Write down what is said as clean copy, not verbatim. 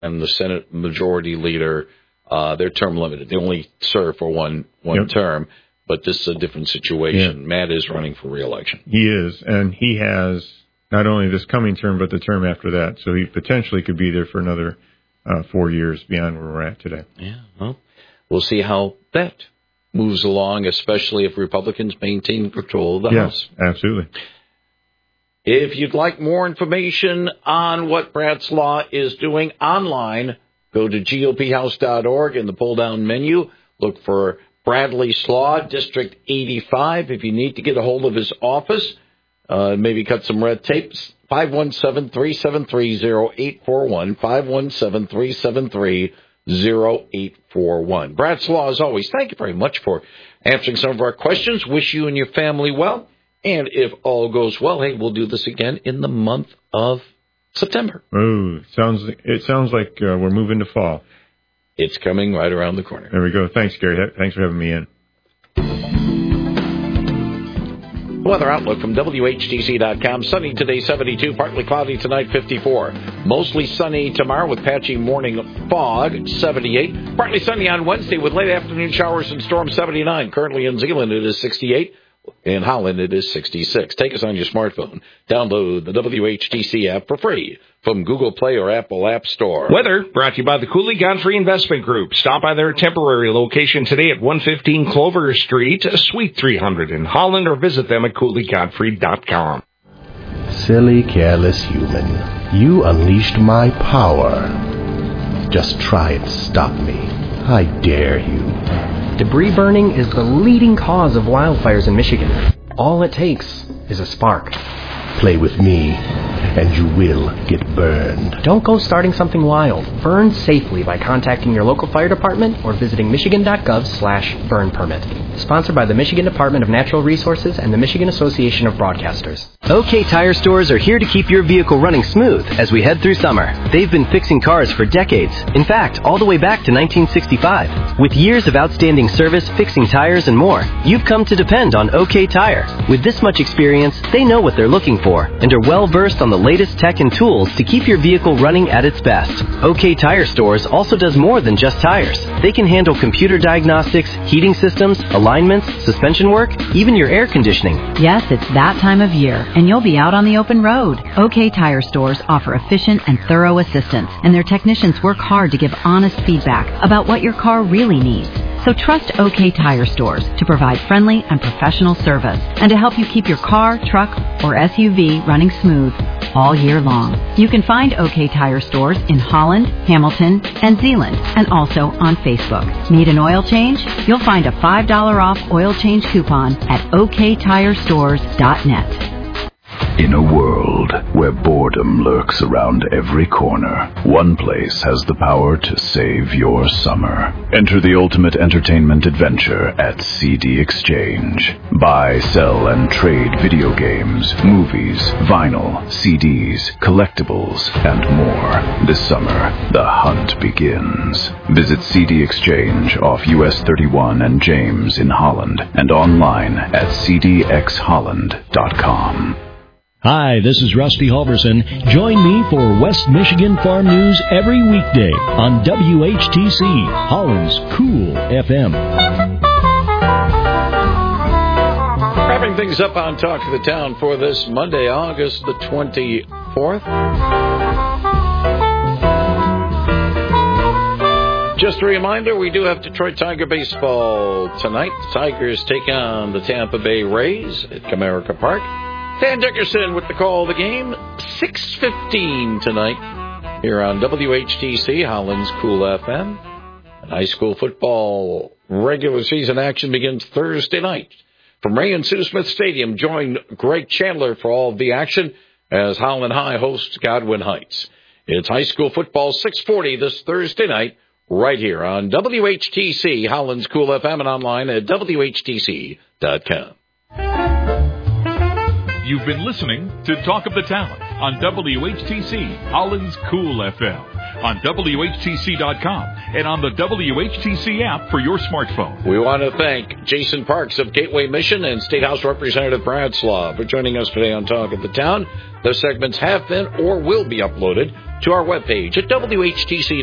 and the Senate Majority Leader, they're term limited. They only serve for one term, but this is a different situation. Matt is running for re-election. He is, and he has not only this coming term, but the term after that. So he potentially could be there for another 4 years beyond where we're at today. Yeah, well, we'll see how that moves along, especially if Republicans maintain control of the House. Yes, absolutely. If you'd like more information on what Brad's Law is doing online, go to gophouse.org in the pull-down menu. Look for Bradley Slaw, District 85. If you need to get a hold of his office, maybe cut some red tape, 517-373-0841, 517-373-0841. Brad's Law, as always, thank you very much for answering some of our questions. Wish you and your family well. And if all goes well, hey, we'll do this again in the month of September. Oh, it sounds like we're moving to fall. It's coming right around the corner. There we go. Thanks, Gary. Thanks for having me in. Weather outlook from WHTC.com. Sunny today, 72. Partly cloudy tonight, 54. Mostly sunny tomorrow with patchy morning fog, 78. Partly sunny on Wednesday with late afternoon showers and storms, 79. Currently in Zeeland, it is 68. In Holland, it is 66. Take us on your smartphone. Download the WHTC app for free from Google Play or Apple App Store. Weather brought to you by the Cooley Godfrey Investment Group. Stop by their temporary location today at 115 Clover Street, Suite 300 in Holland, or visit them at CooleyGodfrey.com. Silly, careless human. You unleashed my power. Just try and stop me. I dare you. Debris burning is the leading cause of wildfires in Michigan. All it takes is a spark. Play with me, and you will get burned. Don't go starting something wild. Burn safely by contacting your local fire department or visiting michigan.gov/burn permit. Sponsored by the Michigan Department of Natural Resources and the Michigan Association of Broadcasters. OK Tire Stores are here to keep your vehicle running smooth as we head through summer. They've been fixing cars for decades. In fact, all the way back to 1965. With years of outstanding service, fixing tires, and more, you've come to depend on OK Tire. With this much experience, they know what they're looking for and are well versed on the latest tech and tools to keep your vehicle running at its best. OK Tire Stores also does more than just tires. They can handle computer diagnostics, heating systems, alignments, suspension work, even your air conditioning. Yes, it's that time of year, and you'll be out on the open road. OK Tire Stores offer efficient and thorough assistance, and their technicians work hard to give honest feedback about what your car really needs. So trust OK Tire Stores to provide friendly and professional service and to help you keep your car, truck, or SUV running smooth all year long. You can find OK Tire Stores in Holland, Hamilton, and Zeeland, and also on Facebook. Need an oil change? You'll find a $5 off oil change coupon at oktirestores.net. In a world where boredom lurks around every corner, one place has the power to save your summer. Enter the ultimate entertainment adventure at CD Exchange. Buy, sell, and trade video games, movies, vinyl, CDs, collectibles, and more. This summer, the hunt begins. Visit CD Exchange off US 31 and James in Holland and online at cdxholland.com. Hi, this is Rusty Halverson. Join me for West Michigan Farm News every weekday on WHTC, Holland's Cool FM. Wrapping things up on Talk of the Town for this Monday, August the 24th. Just a reminder, we do have Detroit Tiger baseball tonight. The Tigers take on the Tampa Bay Rays at Comerica Park. Dan Dickerson with the call of the game, 6:15 tonight here on WHTC, Holland's Cool FM. And high school football regular season action begins Thursday night. From Ray and Sue Smith Stadium, join Greg Chandler for all of the action as Holland High hosts Godwin Heights. It's high school football 6:40 this Thursday night right here on WHTC, Holland's Cool FM, and online at WHTC.com. You've been listening to Talk of the Town on WHTC, Holland's Cool FM, on WHTC.com, and on the WHTC app for your smartphone. We want to thank Jason Parks of Gateway Mission and State House Representative Brad Slaw for joining us today on Talk of the Town. Those segments have been or will be uploaded to our webpage at WHTC.